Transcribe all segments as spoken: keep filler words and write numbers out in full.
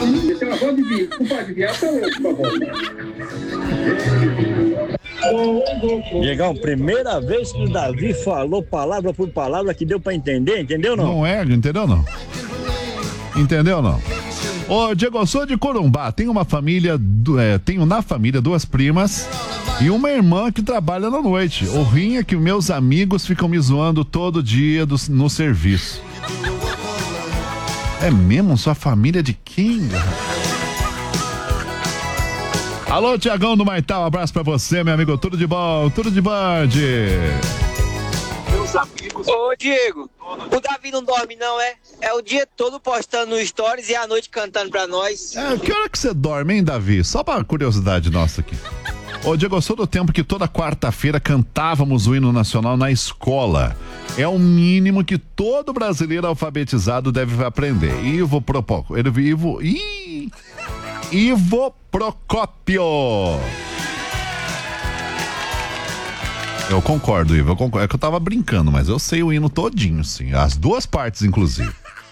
Tem uma voz de compadre de essa, por favor. Diegão, primeira vez que o Davi falou palavra por palavra que deu pra entender, entendeu não? Não é, entendeu não? Entendeu não? Ô, Diego, eu sou de Corumbá, tenho uma família, é, tenho na família duas primas e uma irmã que trabalha na noite. O ruim é que meus amigos ficam me zoando todo dia do, no serviço. É mesmo? Sua família de quem? Alô, Tiagão do Maital, um abraço pra você, meu amigo. Tudo de bom, tudo de band. Meus amigos. Ô, Diego, o Davi não dorme não, é? É o dia todo postando no Stories e à noite cantando pra nós. É, que hora que você dorme, hein, Davi? Só pra curiosidade nossa aqui. Ô, Diego, eu sou do tempo que toda quarta-feira cantávamos o hino nacional na escola. É o mínimo que todo brasileiro alfabetizado deve aprender. Ivo Procópio. Ivo... Ih... Ivo Procópio. Eu concordo, Ivo, eu concordo. É que eu tava brincando, mas eu sei o hino todinho, sim. As duas partes, inclusive.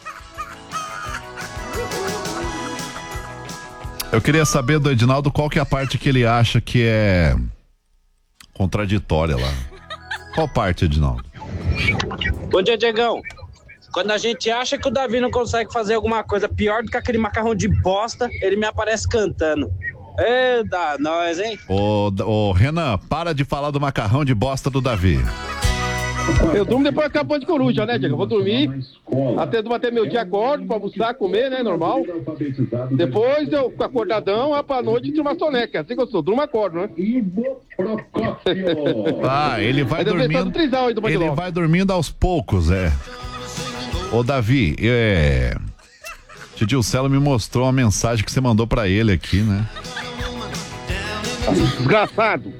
Eu queria saber do Edinaldo qual que é a parte que ele acha que é contraditória lá. Qual parte, Edinaldo? Bom dia, Diegão. Quando a gente acha que o Davi não consegue fazer alguma coisa pior do que aquele macarrão de bosta, ele me aparece cantando. Ê, dá nós, hein? Ô, ô, Renan, para de falar do macarrão de bosta do Davi. Eu durmo depois que acabou de coruja, né, Diego? Eu vou dormir, até bater meu dia, acordo pra almoçar, comer, né, normal. Depois eu fico acordadão, lá pra noite tiro uma soneca. Assim que eu sou, durmo, acordo, né? Ah, ele vai dormindo, ele vai dormindo aos poucos, é. Ô, Davi, é... Tio Celo me mostrou uma mensagem que você mandou pra ele aqui, né? Desgraçado.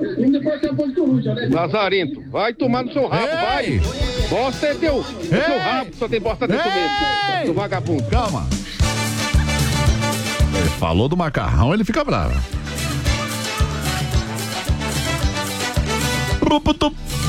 Lazarento, vai tomar no seu rabo, Ei! vai. Bosta é teu, é teu rabo, só tem bosta dentro mesmo, seu vagabundo. Calma. Ele falou do macarrão, ele fica bravo.